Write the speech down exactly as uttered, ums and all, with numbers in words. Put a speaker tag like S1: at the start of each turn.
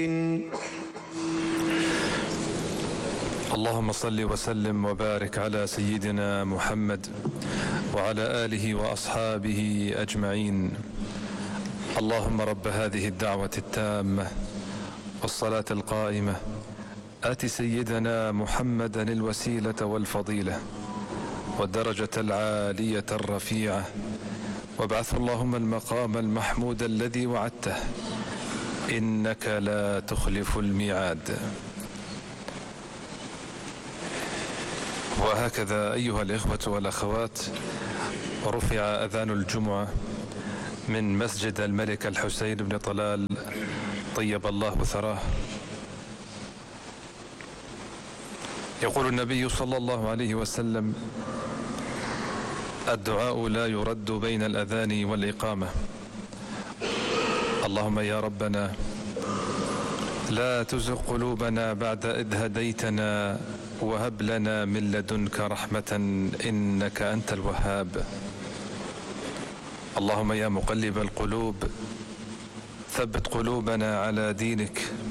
S1: اللهم صل وسلم وبارك على سيدنا محمد وعلى آله وأصحابه أجمعين. اللهم رب هذه الدعوة التامة والصلاة القائمة آت سيدنا محمدا الوسيلة والفضيلة والدرجة العالية الرفيعة، وابعثه اللهم المقام المحمود الذي وعدته، إنك لا تخلف الميعاد. وهكذا أيها الإخوة والأخوات، رفع أذان الجمعة من مسجد الملك الحسين بن طلال طيب الله ثراه. يقول النبي صلى الله عليه وسلم: الدعاء لا يرد بين الأذان والإقامة. اللهم يا ربنا لا تزغ قلوبنا بعد إذ هديتنا وهب لنا من لدنك رحمة إنك أنت الوهاب. اللهم يا مقلب القلوب ثبت قلوبنا على دينك.